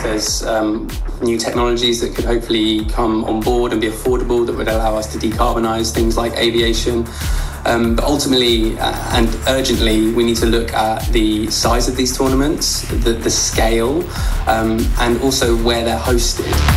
There's new technologies that could hopefully come on board and be affordable that would allow us to decarbonise things like aviation. But ultimately and urgently, we need to look at the size of these tournaments, the scale, and also where they're hosted.